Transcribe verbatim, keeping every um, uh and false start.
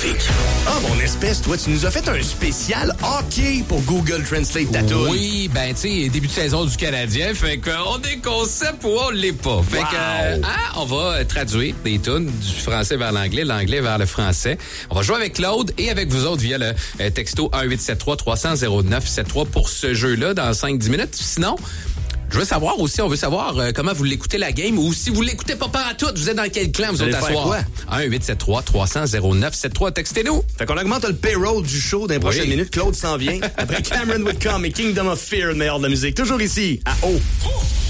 géographique. Ah, mon espèce, toi, tu nous as fait un spécial hockey pour Google Translate ta toune. Oui, ben, tu sais, début de saison du Canadien, fait qu'on est concept ou on l'est pas. Fait wow. que, euh, hein, on va traduire des tunes du français vers l'anglais, l'anglais vers le français. On va jouer avec Claude et avec vous autres via le euh, texto un huit sept trois trois cents zéro neuf sept trois pour ce jeu-là dans cinq dix minutes. Sinon, je veux savoir aussi, on veut savoir euh, comment vous l'écoutez la game ou si vous l'écoutez pas par à tout, vous êtes dans quel clan vous, vous autres à soir? un huit sept trois trois cents zéro neuf sept trois, textez-nous. Fait qu'on augmente le payroll du show dans les prochaines oui. minutes. Claude s'en vient. Après Cameron Whitcomb et Kingdom of Fear, le meilleur de la musique. Toujours ici, à O.